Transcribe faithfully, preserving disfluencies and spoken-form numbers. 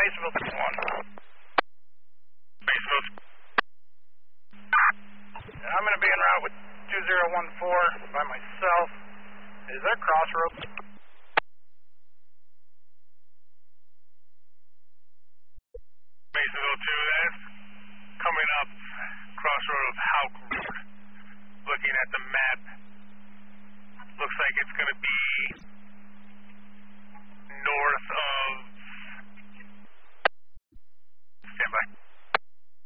Maysville one. Maysville. I'm going to be en route with two zero one four by myself. Is there crossroads? Maysville two, that's coming up crossroad of Houck Road. Looking at the map, looks like it's going to be